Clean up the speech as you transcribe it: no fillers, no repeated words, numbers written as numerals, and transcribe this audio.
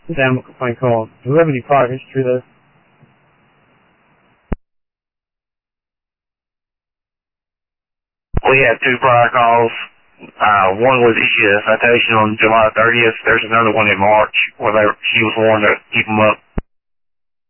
This animal complaint call. Do we have any prior history there? We had 2 prior calls. One was issued a citation on July 30th. There's another one in March where she was warned to keep them up